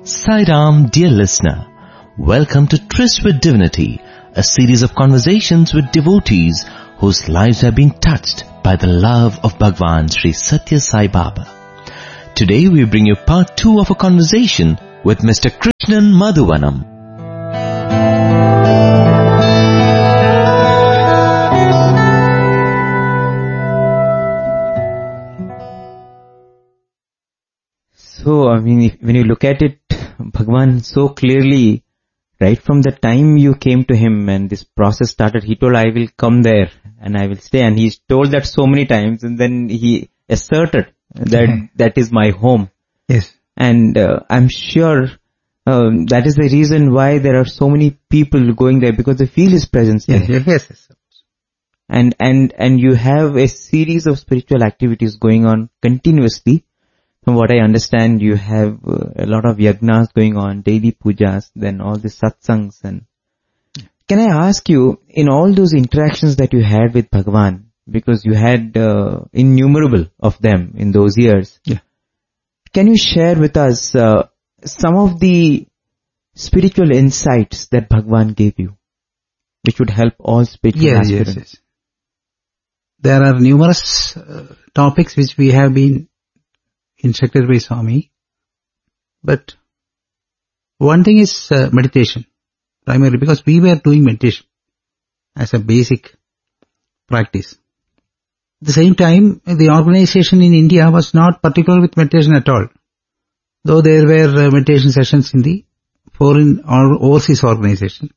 Sai Ram, dear listener, welcome to Tryst with Divinity, a series of conversations with devotees whose lives have been touched by the love of Bhagwan Sri Satya Sai Baba. Today we bring you part 2 of a conversation with Mr. Krishnan Madhuvanam. So, when you look at it, Bhagwan so clearly, right from the time you came to him and this process started, he told, I will come there and I will stay. And he's told that so many times, and then he asserted that that is my home. Yes. And I'm sure that is the reason why there are so many people going there, because they feel his presence there. Yes. And you have a series of spiritual activities going on continuously. From what I understand, you have a lot of yagnas going on, daily pujas, then all the satsangs. And can I ask you, in all those interactions that you had with Bhagwan, because you had innumerable of them in those years, can you share with us some of the spiritual insights that Bhagwan gave you, which would help all spiritual aspirants? Yes. There are numerous topics which we have been instructed by Swami, but one thing is meditation, primarily, because we were doing meditation as a basic practice. At the same time, the organization in India was not particular with meditation at all, though there were meditation sessions in the foreign or overseas organization.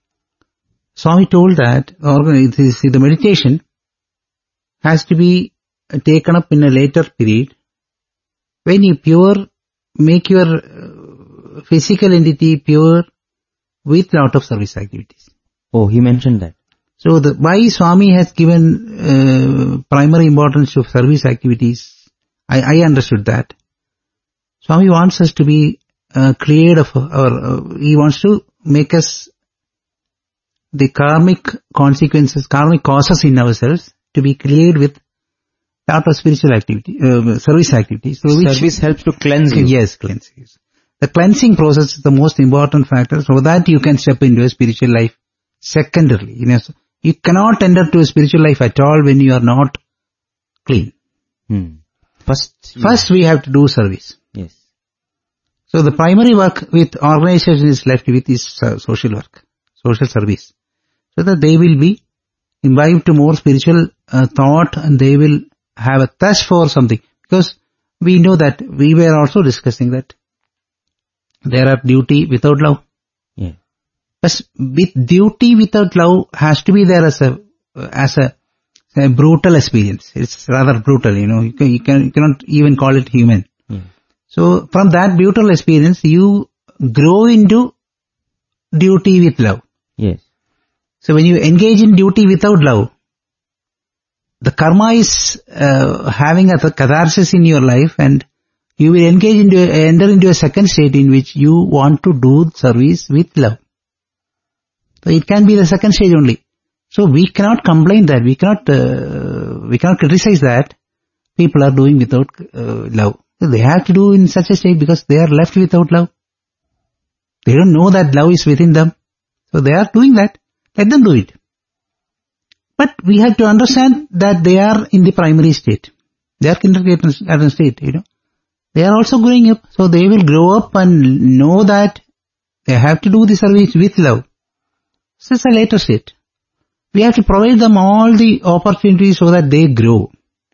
Swami told that the meditation has to be taken up in a later period, when you make your physical entity pure with lot of service activities. Oh, he mentioned that. So why Swami has given primary importance to service activities, I understood that. Swami wants us to be cleared of he wants to make us the karmic consequences, karmic causes in ourselves to be cleared with lot of spiritual activity, service activities. So service helps to cleanse you. Yes, cleanse you. The cleansing process is the most important factor, so that you can step into a spiritual life secondarily. You cannot enter to a spiritual life at all when you are not clean. First we have to do service. Yes. So the primary work with organization is left with is social work, social service, so that they will be imbibed to more spiritual thought, and they will have a thirst for something. Because we know that we were also discussing that there are duty without love. Yeah. But with duty without love has to be there as a brutal experience. It's rather brutal, you cannot even call it human. So from that brutal experience, you grow into duty with love. Yes. So when you engage in duty without love, the karma is having a catharsis in your life, and you will enter into a second state in which you want to do service with love. So it can be the second stage only. So we cannot complain that, we cannot criticize that people are doing without love. So they have to do in such a state because they are left without love. They don't know that love is within them. So they are doing that. Let them do it. But we have to understand that they are in the primary state. They are kindergarten state, They are also growing up. So they will grow up and know that they have to do the service with love. So it's a later state. We have to provide them all the opportunities so that they grow.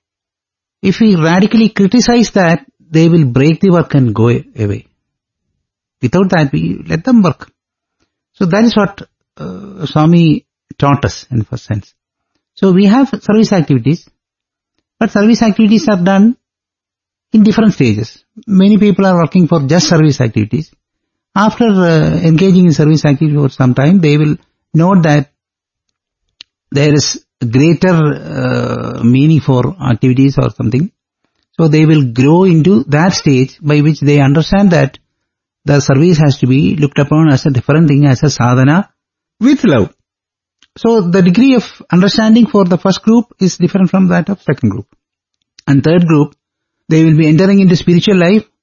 If we radically criticize that, they will break the work and go away. Without that, we let them work. So that is what Swami taught us in first sense. So we have service activities, but service activities are done in different stages. Many people are working for just service activities. After engaging in service activity for some time, they will note that there is greater meaning for activities or something. So they will grow into that stage by which they understand that the service has to be looked upon as a different thing, as a sadhana with love. So the degree of understanding for the first group is different from that of second group. And third group, they will be entering into spiritual life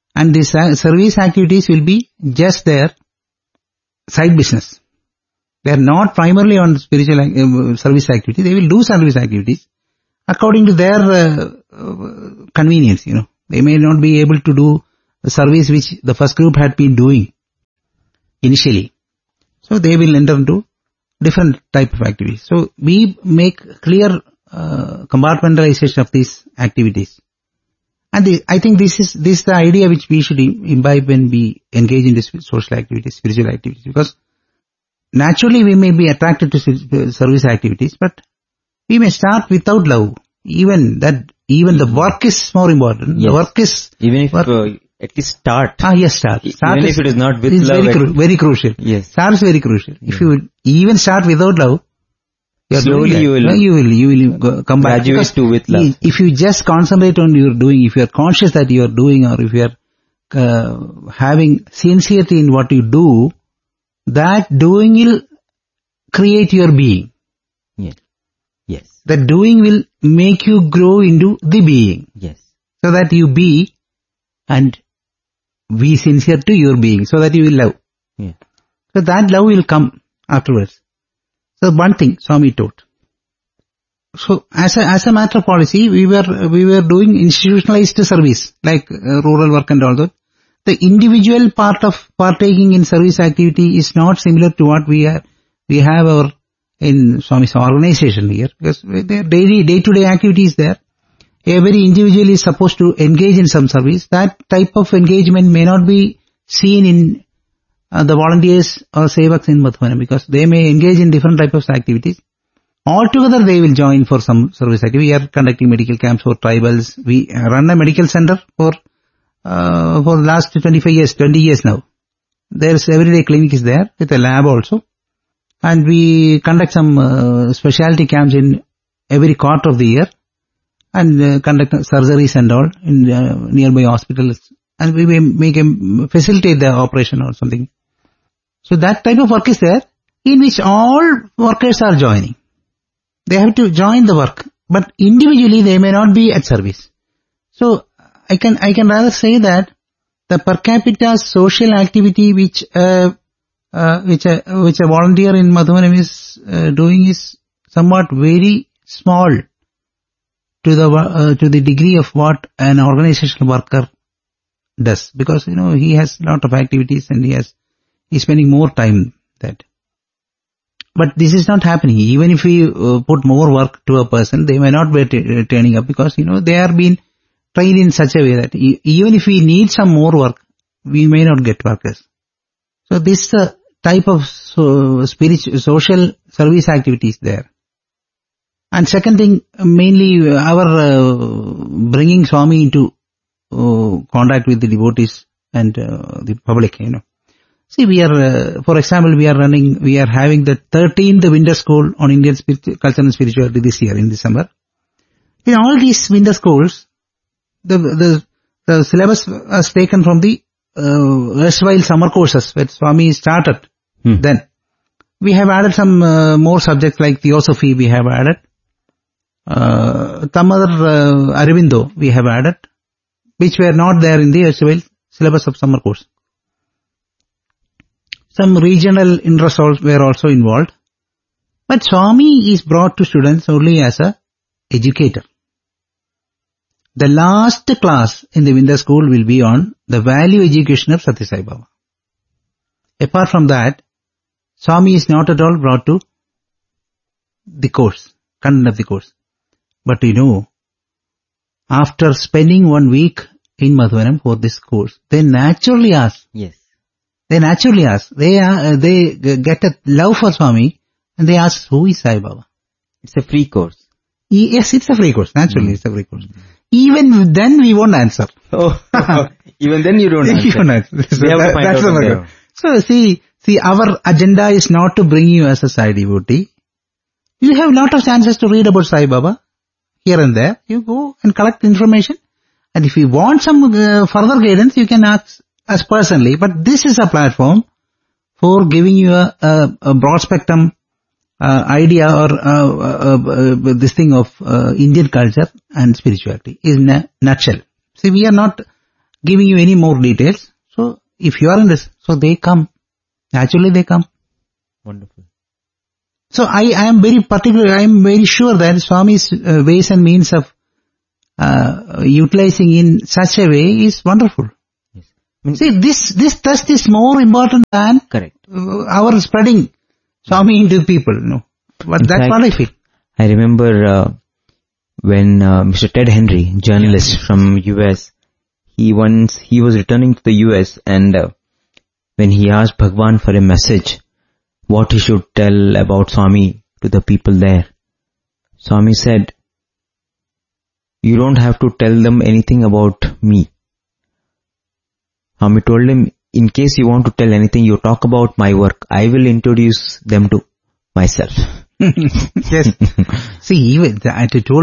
And these service activities will be just their side business. They are not primarily on spiritual service activity. They will do service activities according to their convenience, They may not be able to do the service which the first group had been doing initially. So they will enter into different type of activities. So we make clear compartmentalization of these activities. And I think this is the idea which we should imbibe when we engage in this social activities, spiritual activities. Because naturally we may be attracted to service activities, but we may start without love. Even the work is more important. Yes. The work is... Even if at least start. Yes, start. Even if it is not with love. Very crucial. Yes. Start is very crucial. Yeah. If you even start without love, slowly you will come back. Graduate to with love. If you just concentrate on your doing, if you are conscious that you are doing, or if you are having sincerity in what you do, that doing will create your being. Yes. Yes. That doing will make you grow into the being. Yes. So that you be and be sincere to your being, so that you will love. Yeah. So that love will come afterwards. So one thing Swami taught. So as a matter of policy, we were doing institutionalized service, like rural work and all that. The individual part of partaking in service activity is not similar to what we have in Swami's organization here, because their day-to-day activities there. Every individual is supposed to engage in some service. That type of engagement may not be seen in the volunteers or sevaks in Madhuvanam, because they may engage in different types of activities. Altogether they will join for some service activity. We are conducting medical camps for tribals. We run a medical center for the last 20 years now. There's everyday clinic is there with a lab also. And we conduct some specialty camps in every quarter of the year, and conduct surgeries and all in nearby hospitals, and we may facilitate the operation or something. So that type of work is there, in which all workers are joining. They have to join the work, but individually they may not be at service. So I can rather say that the per capita social activity which a volunteer in Madhuvanam is doing is somewhat very small to the degree of what an organizational worker does, because he has a lot of activities and he's spending more time that. But this is not happening. Even if we put more work to a person, they may not be turning up, because they are being trained in such a way that even if we need some more work, we may not get workers. So this type of spiritual social service activities there. And second thing, mainly our bringing Swami into contact with the devotees and the public, See, we are, for example, we are having the 13th winter school on Indian culture and spirituality this year in December. In all these winter schools, the syllabus was taken from the erstwhile summer courses that Swami started. Then we have added some more subjects like theosophy we have added. Some other Aurobindo we have added, which were not there in the erstwhile syllabus of summer course. Some regional interests were also involved. But Swami is brought to students only as a educator. The last class in the winter school will be on the value education of Satya Sai Baba. Apart from that, Swami is not at all brought to the course, content of the course. But after spending 1 week in Madhuvanam for this course, they naturally ask. Yes. They naturally ask. They get a love for Swami, and they ask, who is Sai Baba? It's a free course. Yes, it's a free course. Naturally, it's a free course. Even then, we won't answer. Oh, even then you don't answer. You don't answer. So that's the matter. So see, our agenda is not to bring you as a Sai devotee. You have a lot of chances to read about Sai Baba here and there. You go and collect information. And if you want some further guidance, you can ask us personally. But this is a platform for giving you a broad spectrum idea or this thing of Indian culture and spirituality in a nutshell. See, we are not giving you any more details. So if you are in this, so they come. Naturally they come. Wonderful. So I am very particular, I am very sure that Swami's ways and means of utilizing in such a way is wonderful. Yes. See, this test is more important than Correct. our spreading Swami into people, But that's what I feel. I remember when Mr. Ted Henry, journalist from US, he was returning to the US, and when he asked Bhagwan for a message, what he should tell about Swami to the people there, Swami said, you don't have to tell them anything about me. Swami told him, in case you want to tell anything, you talk about my work. I will introduce them to myself. Yes. See, even I told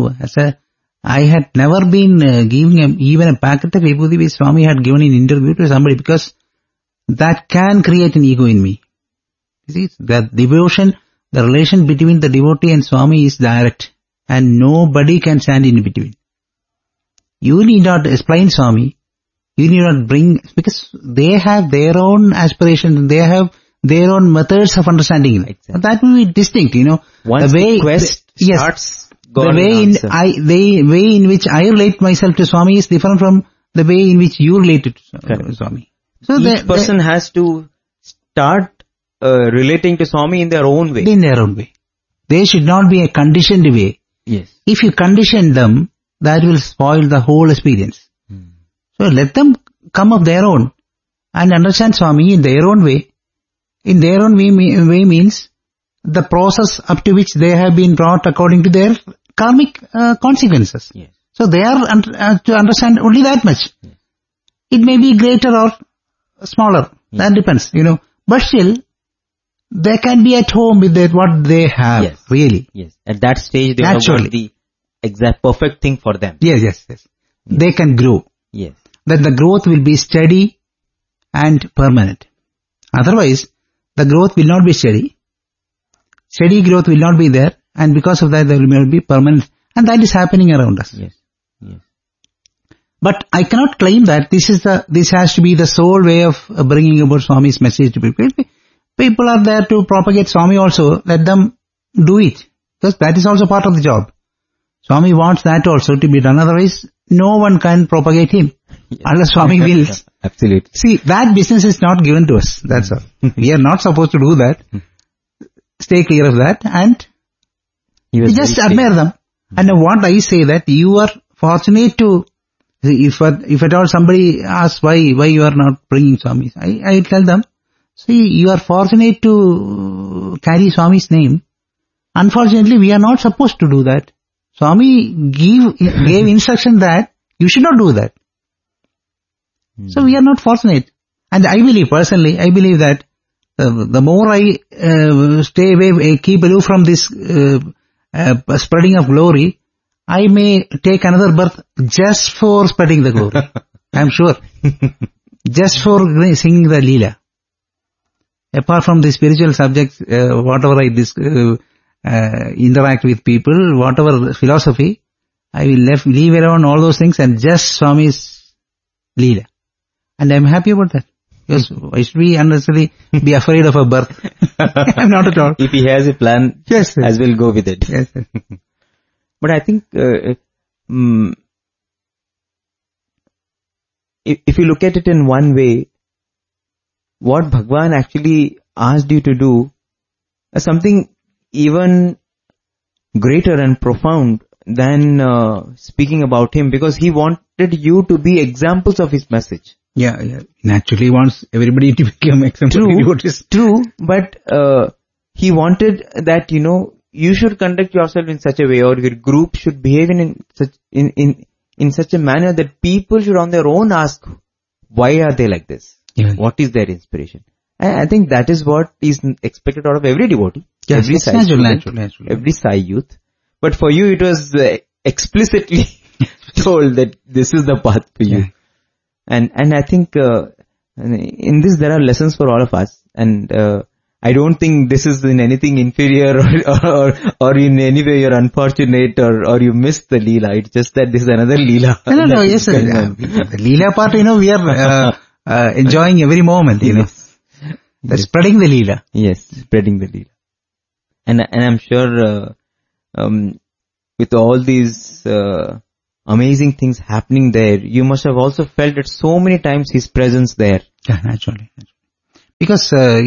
I had never been giving even a packet of Vibhuti which Swami had given in interview to somebody, because that can create an ego in me. You see, that devotion, the relation between the devotee and Swami is direct, and nobody can stand in between. You need not explain Swami. You need not bring, because they have their own aspirations, they have their own methods of understanding. Exactly. That will be distinct, Once the quest starts, the way in which I relate myself to Swami is different from the way in which you relate to Swami. So each person has to start relating to Swami in their own way. In their own way. There should not be a conditioned way. Yes. If you condition them, that will spoil the whole experience. So let them come of their own and understand Swami in their own way. In their own way means the process up to which they have been brought according to their karmic consequences. Yes. So they are to understand only that much. Yes. It may be greater or smaller. Yes. That depends, But still, they can be at home with what they have. Yes. Really. Yes. At that stage, they have got the exact perfect thing for them. Yes. They can grow. Yes. Then the growth will be steady and permanent. Otherwise, the growth will not be steady. Steady growth will not be there, and because of that there will not be permanent, and that is happening around us. Yes. But I cannot claim that this has to be the sole way of bringing about Swami's message to people. People are there to propagate Swami also. Let them do it, because that is also part of the job. Swami wants that also to be done. Otherwise, no one can propagate him unless Swami wills. Absolutely. See, that business is not given to us. That's all. We are not supposed to do that. Stay clear of that, and we just admire them. And what I say that you are fortunate to, if at all somebody asks why you are not bringing Swami, I tell them, see, you are fortunate to carry Swami's name. Unfortunately, we are not supposed to do that. Swami gave instruction that you should not do that. So we are not fortunate. And I believe that the more I stay away, keep aloof from this spreading of glory, I may take another birth just for spreading the glory. I am sure. Just for singing the Leela. Apart from the spiritual subjects, whatever I interact with people, whatever philosophy, I will leave around all those things and just Swami's Leela. And I am happy about that. Because I should be unnecessarily be afraid of a birth. I am not at all. If he has a plan, yes, as we'll go with it. Yes. But I think if you look at it in one way, what Bhagwan actually asked you to do is something even greater and profound than speaking about him, because he wanted you to be examples of his message. Yeah. Naturally wants everybody to become examples. True, but he wanted that, you should conduct yourself in such a way, or your group should behave in such a manner that people should on their own ask, why are they like this? Yeah. What is their inspiration? And I think that is what is expected out of every devotee. Yes, every Sai natural. Every Sai youth. But for you it was explicitly told that this is the path for you. And I think in this there are lessons for all of us. And I don't think this is in anything inferior or in any way you're unfortunate or you missed the Leela. It's just that this is another Leela. No, yes, sir. The Leela part, we are enjoying every moment, Yes. That's spreading the Leela. Yes, spreading the Leela. And I'm sure with all these amazing things happening there, you must have also felt that so many times His presence there. Yeah, naturally. Because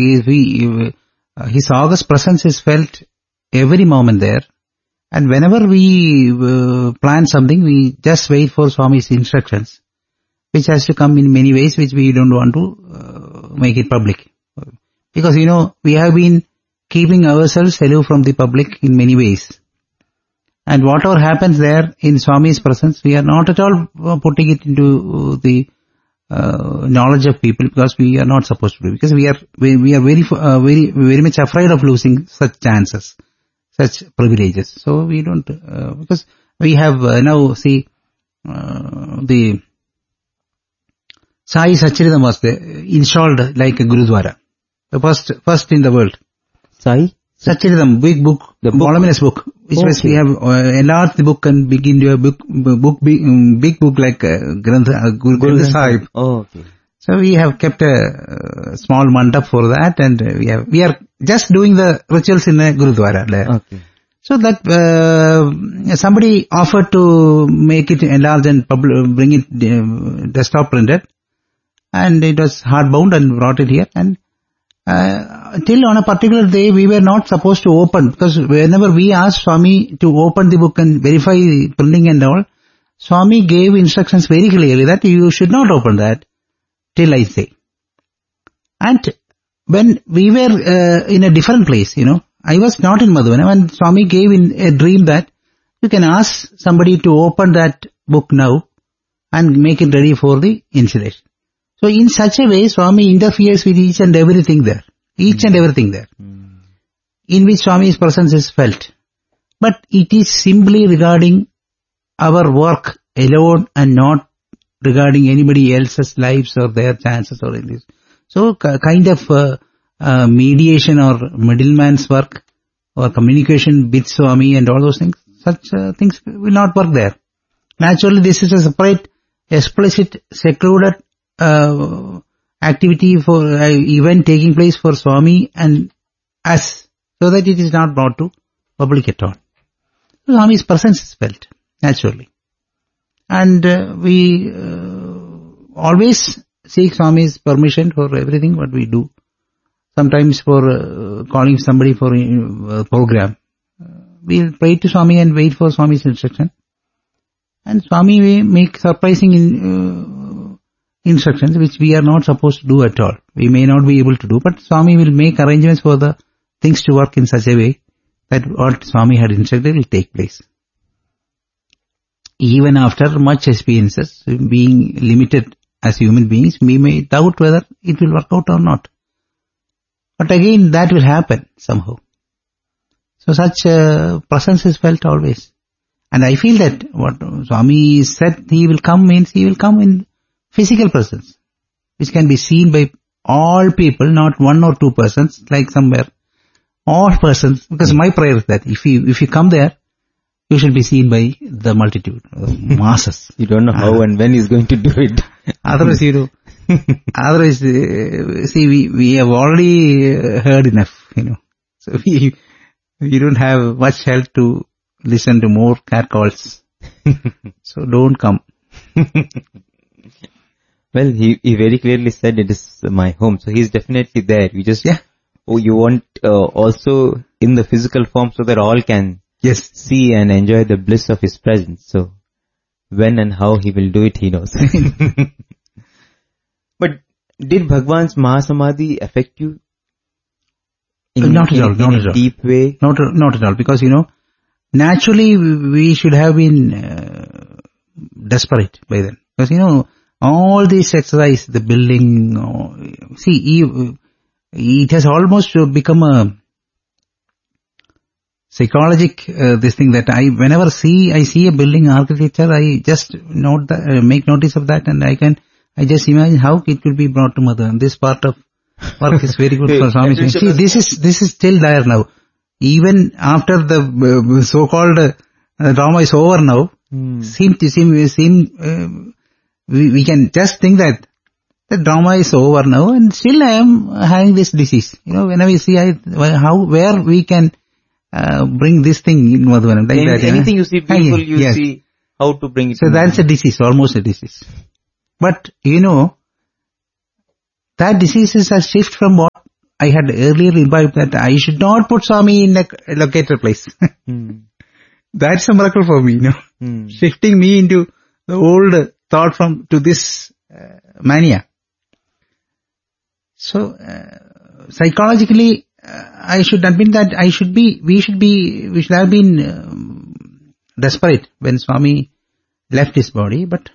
His august presence is felt every moment there. And whenever we plan something, we just wait for Swami's instructions, which has to come in many ways, which we don't want to make it public. Because, we have been keeping ourselves aloof from the public in many ways. And whatever happens there in Swami's presence, we are not at all putting it into the knowledge of people, because we are not supposed to do. Because we are very much afraid of losing such chances, such privileges. So we don't, because we have now, the Sai Satchidanand was installed like a Gurudwara. The first in the world. Sai? Satchidanand, big book, the voluminous book, which was we have enlarged the book and big into a big book like Guru Sahib. Oh, okay. So we have kept a small mandap for that, and we are just doing the rituals in a Gurudwara there. Okay. So that somebody offered to make it enlarged and bring it desktop printed, and it was hardbound and brought it here. And till on a particular day we were not supposed to open, because whenever we asked Swami to open the book and verify the printing and all, Swami gave instructions very clearly that you should not open that till I say. And when we were in a different place, I was not in Madhuvana, and Swami gave in a dream that you can ask somebody to open that book now and make it ready for the installation. So in such a way, Swami interferes with each and everything there. In which Swami's presence is felt. But it is simply regarding our work alone and not regarding anybody else's lives or their chances or anything. So kind of mediation or middleman's work or communication with Swami and all those things, such things will not work there. Naturally, this is a separate, explicit, secluded activity for event taking place for Swami and us, so that it is not brought to public at all. Swami's presence is felt, naturally. And we always seek Swami's permission for everything what we do. Sometimes for calling somebody for a program, we'll pray to Swami and wait for Swami's instruction. And Swami may make surprising instructions which we are not supposed to do at all. We may not be able to do, but Swami will make arrangements for the things to work in such a way that what Swami had instructed will take place. Even after much experiences, being limited as human beings, we may doubt whether it will work out or not. But again, that will happen somehow. So such presence is felt always. And I feel that what Swami said, he will come means he will come in physical presence, which can be seen by all people, not one or two persons, like somewhere. All persons, because my prayer is that if you come there, you should be seen by the multitude, masses. You don't know how and when he's going to do it. Otherwise, otherwise, see, we have already heard enough, So we don't have much help to listen to more catcalls. So don't come. Well, he very clearly said it is my home. So he's definitely there. You just, you want also in the physical form so that all can see and enjoy the bliss of his presence. So when and how he will do it, he knows. But did Bhagwan's Mahasamadhi affect you? Not at all. In a deep way? Not at all. Because, naturally we should have been desperate by then. Because, all this exercise, the building, it has almost become a psychologic this thing that whenever I see a building architecture, I just make notice of that, and I just imagine how it will be brought to Madhuvana. This part of Work is very good for Swami. See, this is still there now. Even after the so-called drama is over now, we can just think that the drama is over now, and still I am having this disease. Whenever we see where we can bring this thing in Madhuvanam. Like that, anything you see beautiful, you see how to bring it. So that's a disease, almost a disease. But that disease is a shift from what I had earlier imbibed, that I should not put Swami in a located place. That's a miracle for me, shifting me into the old thought to this mania. So, psychologically, I should admit that we should have been desperate when Swami left his body, but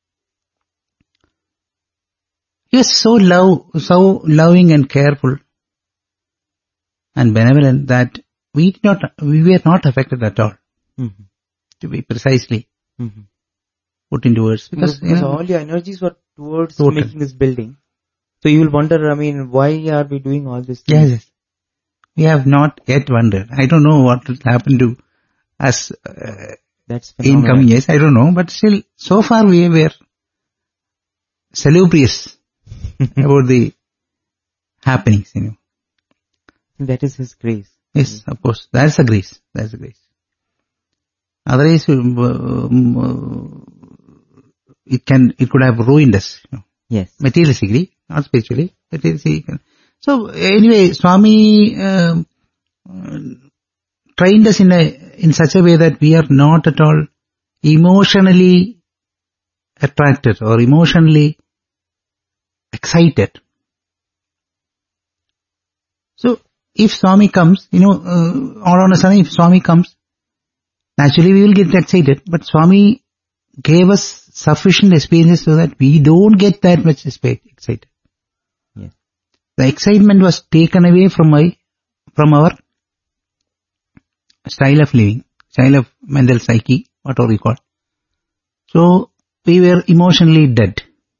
he was so loving and careful and benevolent that we were not affected at all. To be precisely put into words. Because all your energies were towards making this building. So you will wonder, why are we doing all this? Yes. We have not yet wondered. I don't know what will happen to us in coming years. I don't know. But still, so far we were salubrious about the happenings, That is His grace. Yes, of course. That's a grace. Otherwise, it could have ruined us. Yes. Materialistically, not spiritually. Materialistically. So anyway, Swami trained us in such a way that we are not at all emotionally attracted or emotionally excited. So if Swami comes, all on a sudden, if Swami comes, naturally we will get excited, but Swami gave us sufficient experiences so that we don't get that much excited. Yes. The excitement was taken away from our style of living, style of mental psyche, whatever we call. So we were emotionally dead.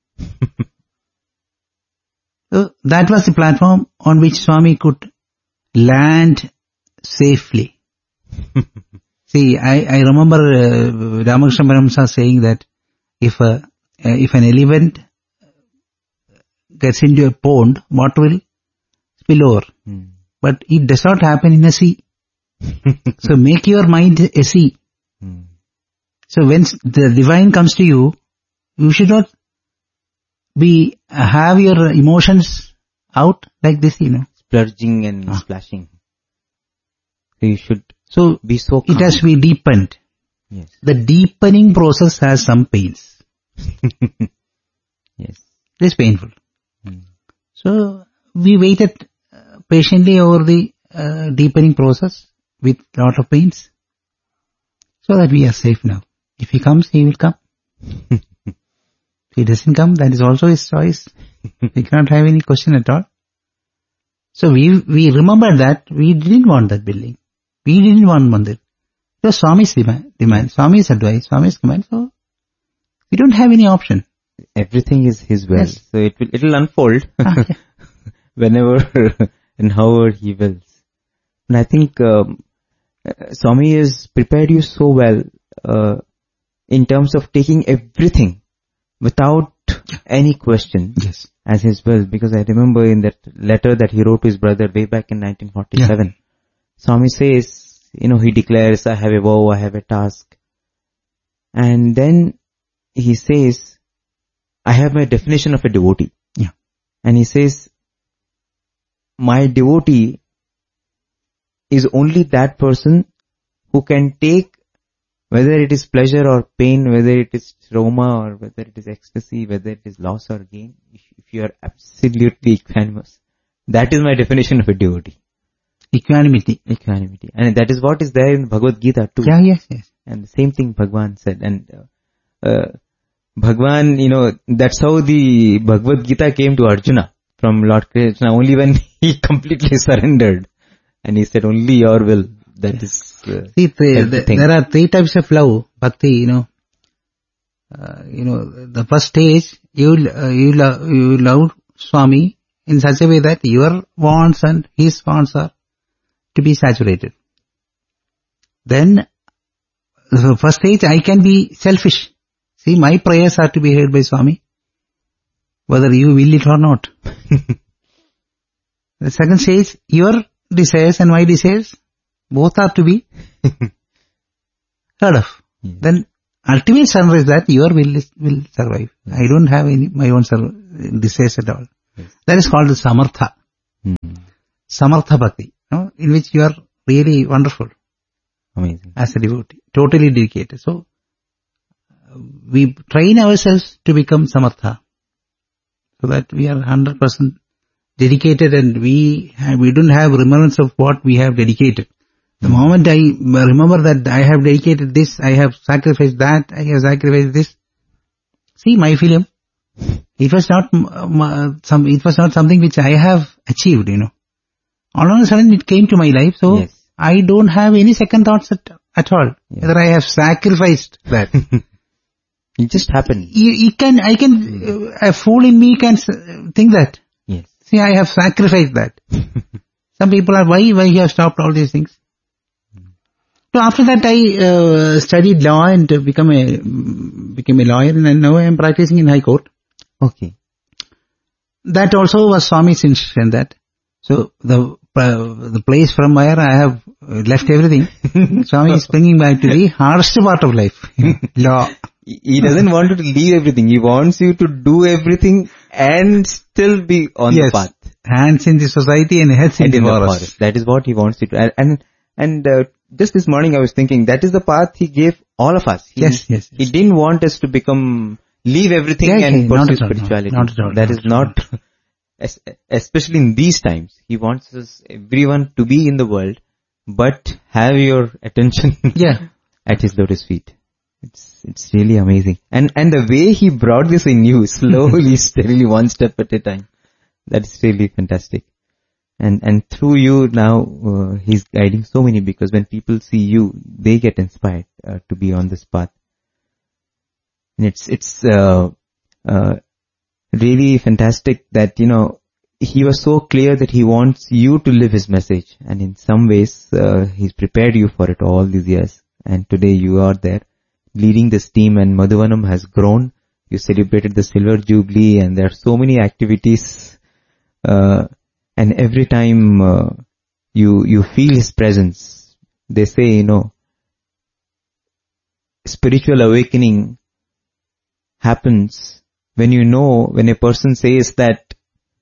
So that was the platform on which Swami could land safely. See, I remember Ramakrishna Paramhansa saying that if an elephant gets into a pond, water will spill over. But it does not happen in a sea. So make your mind a sea. So when the divine comes to you, you should not have your emotions out like this, Splurging and splashing. So you should be so calm. It has to be deepened. Yes. The deepening process has some pains. Yes. It is painful. So we waited patiently over the deepening process with lot of pains, so that we are safe now. If he comes, he will come. If he doesn't come, that is also his choice. We cannot have any question at all. So we remember that we didn't want that building. We didn't want mandir. It was Swami's demand, Swami's advice, Swami's command. So we don't have any option. Everything is His will. Yes. So it will unfold whenever and however He wills. And I think Swami has prepared you so well in terms of taking everything without any question as His will. Because I remember in that letter that he wrote to his brother way back in 1947, Swami says, he declares, I have a vow, I have a task. And then he says, I have my definition of a devotee. Yeah. And he says, my devotee is only that person who can take, whether it is pleasure or pain, whether it is trauma or whether it is ecstasy, whether it is loss or gain, if you are absolutely equanimous. That is my definition of a devotee. Equanimity. And that is what is there in Bhagavad Gita too. Yeah, yes. And the same thing Bhagwan said. And Bhagwan, that's how the Bhagavad Gita came to Arjuna from Lord Krishna, only when he completely surrendered. And he said, only your will. That is See, there are three types of love, bhakti, the first stage, you love Swami in such a way that your wants and his wants are to be saturated. Then, the first stage, I can be selfish. See, my prayers are to be heard by Swami, whether you will it or not. The second stage, your desires and my desires, both are to be heard of. Yes. Then, ultimate surrender is that your will survive. Yes. I don't have my own desires at all. Yes. That is called the samartha. Samartha bhakti, in which you are really wonderful. Amazing. As a devotee, totally dedicated. So, we train ourselves to become samartha, so that we are 100% dedicated and we don't have remembrance of what we have dedicated. The moment I remember that I have dedicated this, I have sacrificed that, I have sacrificed this. See, my film, it was not something which I have achieved, All of a sudden it came to my life, so Yes. I don't have any second thoughts at all. Yes. Whether I have sacrificed that. It just happened. A fool in me can think that. Yes. See, I have sacrificed that. Some people are, why you have stopped all these things? So after that I studied law and became a lawyer, and now I am practicing in High Court. Okay. That also was Swami's instruction that. So the place from where I have left everything, Swami is bringing back to the hardest part of life, law. He doesn't want you to leave everything. He wants you to do everything and still be on the path. Hands in the society and heads in the forest. That is what he wants you to. And just this morning I was thinking, that is the path he gave all of us. Yes. He didn't want us to leave everything and pursue spirituality. Not at all. That is not, especially in these times. He wants us, everyone, to be in the world, but have your attention at his lotus feet. It's really amazing. And the way he brought this in you, slowly, steadily, one step at a time. That's really fantastic. And through you now, he's guiding so many, because when people see you, they get inspired to be on this path. And it's really fantastic that, he was so clear that he wants you to live his message. And in some ways, he's prepared you for it all these years. And today you are there leading this team, and Madhuvanam has grown. You celebrated the Silver Jubilee, and there are so many activities. And every time you feel his presence, they say, spiritual awakening happens when a person says that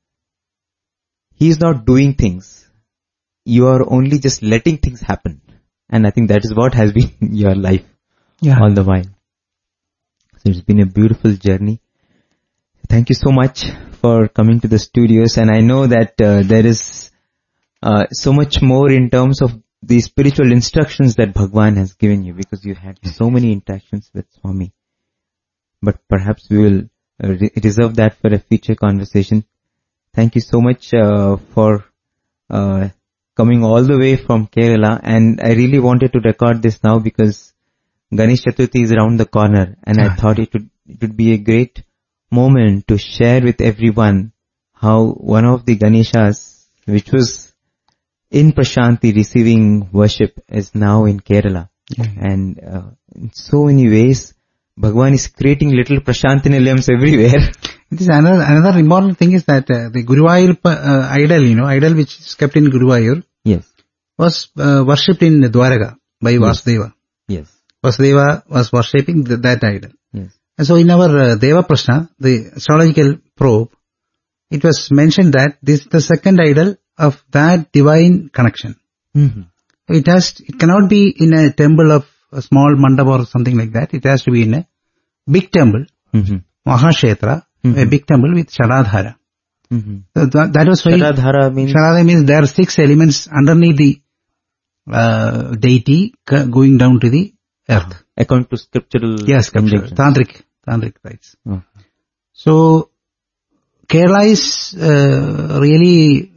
he's not doing things. You are only just letting things happen. And I think that is what has been your life all the while. So it's been a beautiful journey. Thank you so much for coming to the studios, and I know that there is so much more in terms of the spiritual instructions that Bhagwan has given you, because you had so many interactions with Swami. But perhaps we will reserve that for a future conversation. Thank you so much for coming all the way from Kerala, and I really wanted to record this now because Ganesh Chaturthi is around the corner, and I thought it would be a great moment to share with everyone how one of the Ganeshas, which was in Prashanti receiving worship, is now in Kerala. And in so many ways, Bhagwan is creating little Prashanti Nilayams everywhere. It is another important thing is that the Guruvayur idol which is kept in Guruvayur, was worshipped in Dwaraka by Vasudeva. Vasudeva was worshipping that idol. And so in our Deva Prashna, the astrological probe, it was mentioned that this is the second idol of that divine connection. It cannot be in a temple of a small mandapa or something like that. It has to be in a big temple, Mahashetra, a big temple with Sharadhara. So that was why Sharadhara means there are 6 elements underneath the deity going down to the earth. According to scriptural Tantric rites. So Kerala is really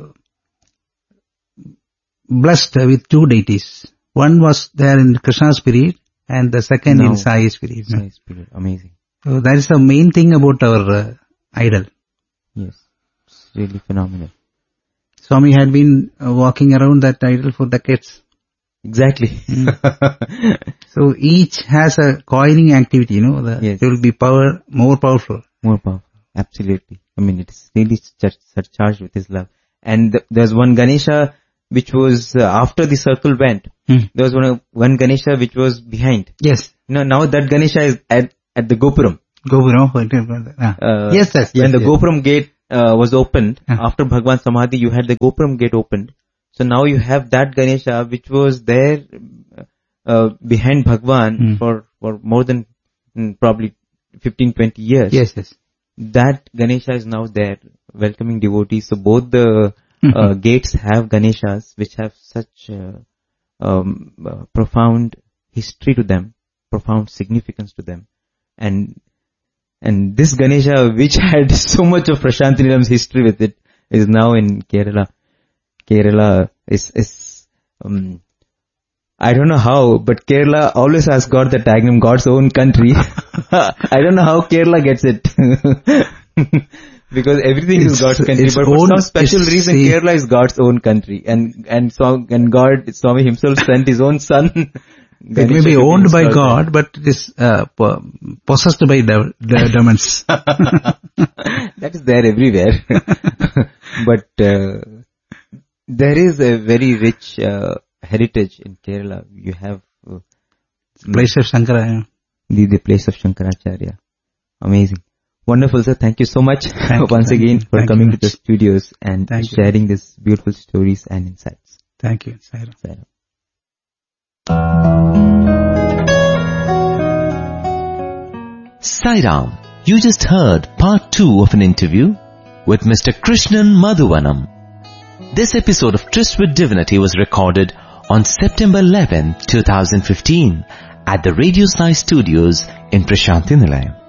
blessed with 2 deities. One was there in Krishna's period, and the second in Sai's period. Sai's period, amazing. So that is the main thing about our idol. Yes, really phenomenal. Swami had been walking around that idol for decades. Exactly. So each has a coiling activity, Yes. They will be more powerful. More powerful. Absolutely. I mean, it's really surcharged with his love. And there's one Ganesha which was after the circle went. There was one Ganesha which was behind. Yes. Now that Ganesha is at the Gopuram. Yes, yes. When the Gopuram gate was opened, after Bhagwan Samadhi, you had the Gopuram gate opened. So now you have that Ganesha which was there behind Bhagwan for more than probably 15-20 years. Yes, yes. That Ganesha is now there welcoming devotees. So both the gates have Ganeshas which have such profound history to them, profound significance to them. And this Ganesha, which had so much of Prashant Nilam's history with it, is now in Kerala. Kerala is I don't know how, but Kerala always has got the tag name God's own country. I don't know how Kerala gets it. Because everything is God's country, but for some special reason Kerala is God's own country. And God, Swami himself sent his own son. It may be owned by God, but it is possessed by demons. That is there everywhere. But there is a very rich heritage in Kerala. You have place of Shankaracharya. The place of Shankaracharya. Amazing. Wonderful, sir. Thank you so much once again for coming to the studios and sharing these beautiful stories and insights. Thank you. Sairam. Sairam, you just heard part 2 of an interview with Mr. Krishnan Madhuvanam. This episode of Tryst with Divinity was recorded on September 11, 2015 at the Radio Sai Studios in Prashanthi Nilayam.